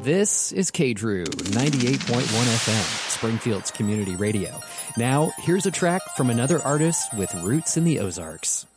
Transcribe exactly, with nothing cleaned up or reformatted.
This is K Drew, ninety-eight point one F M, Springfield's community radio. Now, here's a track from another artist with roots in the Ozarks.